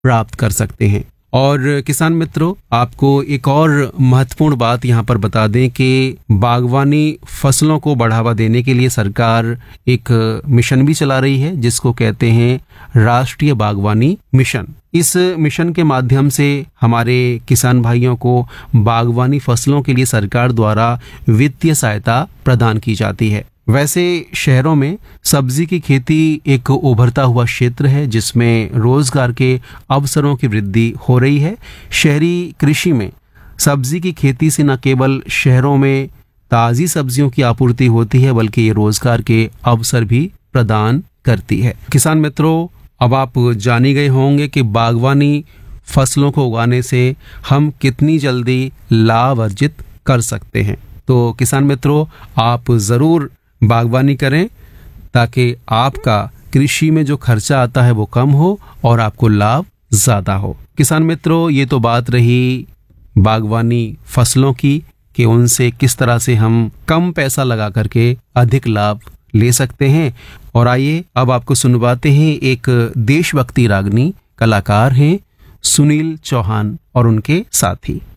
प्राप्त कर सकते हैं। और किसान मित्रों, आपको एक और महत्वपूर्ण बात यहाँ पर बता दें कि बागवानी फसलों को बढ़ावा देने के लिए सरकार एक मिशन भी चला रही है, जिसको कहते हैं राष्ट्रीय बागवानी मिशन। इस मिशन के माध्यम से हमारे किसान भाइयों को बागवानी फसलों के लिए सरकार द्वारा वित्तीय सहायता प्रदान की जाती है। वैसे शहरों में सब्जी की खेती एक उभरता हुआ क्षेत्र है, जिसमें रोजगार के अवसरों की वृद्धि हो रही है। शहरी कृषि में सब्जी की खेती से न केवल शहरों में ताज़ी सब्जियों की आपूर्ति होती है, बल्कि ये रोजगार के अवसर भी प्रदान करती है। किसान मित्रों, अब आप जान ही गए होंगे कि बागवानी फसलों को उगाने से हम कितनी जल्दी लाभ अर्जित कर सकते हैं। तो किसान मित्रों, आप ज़रूर बागवानी करें ताकि आपका कृषि में जो खर्चा आता है वो कम हो और आपको लाभ ज़्यादा हो। किसान मित्रों, ये तो बात रही बागवानी फसलों की कि उनसे किस तरह से हम कम पैसा लगा करके अधिक लाभ ले सकते हैं। और आइए अब आपको सुनवाते हैं एक देशभक्ति रागनी कलाकार हैं सुनील चौहान और उनके साथी।